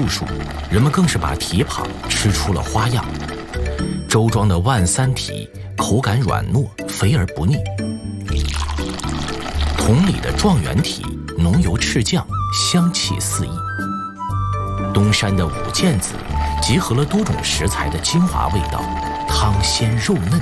步数，人们更是把蹄膀吃出了花样。周庄的万三蹄口感软糯，肥而不腻；同里的状元蹄浓油赤酱，香气四溢；东山的五件子结合了多种食材的精华味道，汤鲜肉嫩。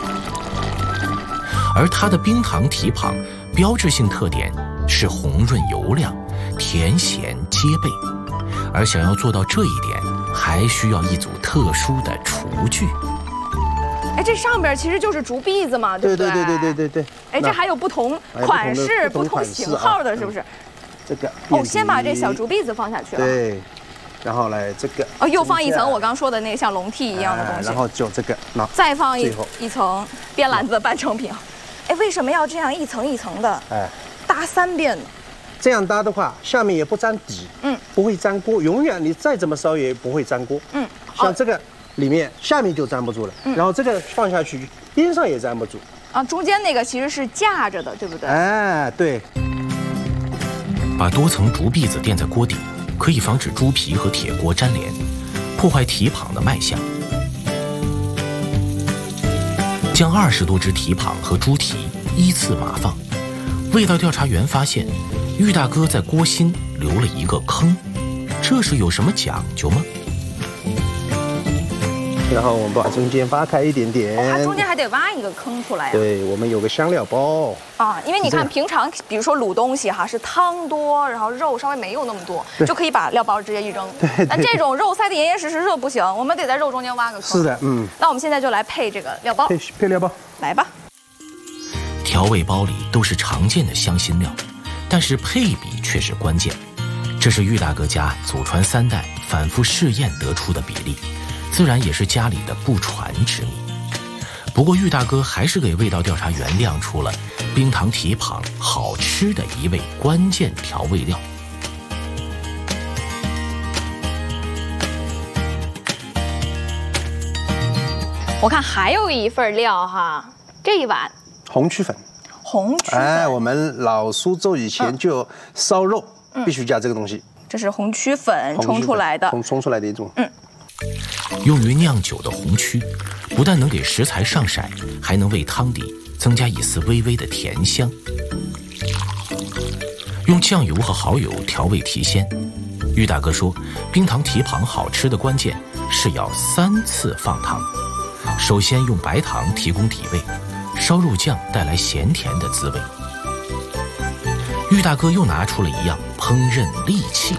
而它的冰糖蹄膀标志性特点是红润油亮，甜咸皆备。而想要做到这一点，还需要一组特殊的厨具。 哎，这上边其实就是竹篦子嘛，对不对？ 对。 哎，这还有不同款式、不同型号的，是不是？ 这个哦，先把这小竹篦子放下去了。 对。然后来这个哦，又放一层我刚说的那个像笼屉一样的东西。 然后就这个， 再放一层编篮子的半成品。哎，为什么要这样一层一层的？哎，搭3遍呢？ 这样搭的话，下面也不沾底，不会粘锅，永远你再怎么烧也不会粘锅，像这个里面下面就粘不住了，然后这个放下去边上也粘不住， 啊，中间那个其实是架着的，对不对？ 哎，对。 把多层竹篦子垫在锅底，可以防止猪皮和铁锅粘连，破坏蹄膀的卖相。将20多只蹄膀和猪蹄依次码放。味道调查员发现，玉大哥在锅心留了一个坑，这是有什么讲究吗？ 然后我们把中间挖开一点点， 它中间还得挖一个坑出来呀。 对，我们有个香料包啊，因为你看平常，比如说卤东西哈，是汤多，然后肉稍微没有那么多，就可以把料包直接一扔。 对。 但这种肉塞得严严实实的不行，我们得在肉中间挖个坑。 是的， 那我们现在就来配这个料包， 配料包， 来吧。 调味包里都是常见的香辛料，但是配比却是关键。这是玉大哥家祖传3代反复试验得出的比例，自然也是家里的不传之秘。不过玉大哥还是给味道调查员亮出了冰糖蹄膀好吃的一味关键调味料。 我看还有一份料哈，这一碗红曲粉。 红曲粉， 哎，我们老苏州以前就烧肉必须加这个东西。 这是红曲粉冲出来的， 冲出来的一种。 用于酿酒的红曲，不但能给食材上色，还能为汤底增加一丝微微的甜香。用酱油和蚝油调味提鲜。玉大哥说，冰糖蹄膀好吃的关键是要3次放糖。首先用白糖提供底味，烧肉酱带来咸甜的滋味。玉大哥又拿出了一样烹饪利器。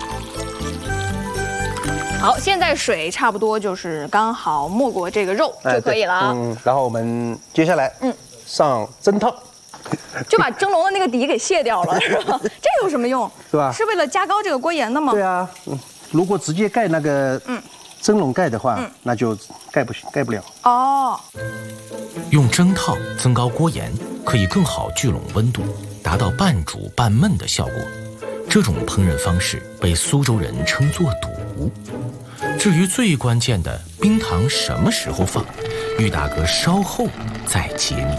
好，现在水差不多就是刚好没过这个肉就可以了。 然后我们接下来上蒸汤， 就把蒸笼的那个底给卸掉了，是吧？这有什么用？ 是吧？ 是为了加高这个锅沿的吗？ 对啊，如果直接盖那个蒸笼盖的话，那就盖不了。 哦， 用蒸套增高锅沿，可以更好聚拢温度，达到半煮半焖的效果。这种烹饪方式被苏州人称作肚。至于最关键的冰糖什么时候放，玉大哥稍后再揭秘。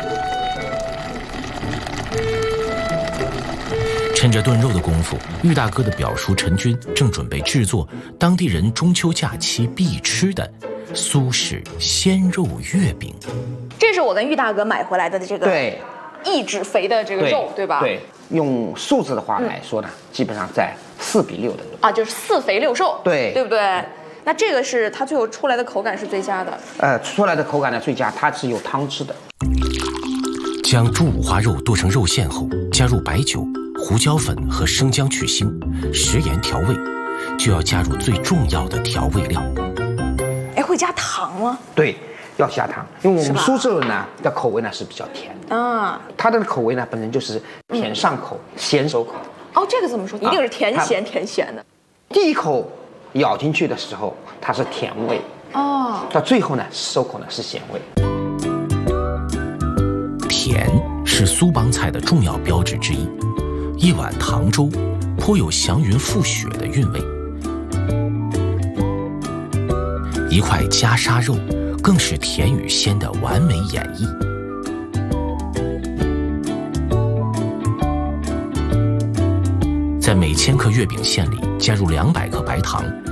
趁着炖肉的功夫，玉大哥的表叔陈军正准备制作当地人中秋假期必吃的苏式鲜肉月饼。 这是我跟玉大哥买回来的这个抑制肥的这个肉，对吧？ 对，用数字的话来说呢，基本上在4比6的肉啊，就是4肥6瘦， 对不对？那这个是它最后出来的口感是最佳的。 出来的口感呢最佳，它是有汤汁的。 将猪五花肉剁成肉馅后，加入白酒、胡椒粉和生姜去腥，食盐调味，就要加入最重要的调味料。 哎，会加糖吗？ 对，要加糖，因为我们苏州人呢的口味呢是比较甜的，它的口味呢本身就是甜上口、咸收口。 哦，这个怎么说？一定是甜咸甜咸的。 第一口咬进去的时候，它是甜味，到最后呢，收口呢是咸味。 甜是苏帮菜的重要标志之一，一碗糖粥颇有祥云覆雪的韵味，一块夹沙肉更是甜与鲜的完美演绎。在每1000克月饼馅里加入200克白糖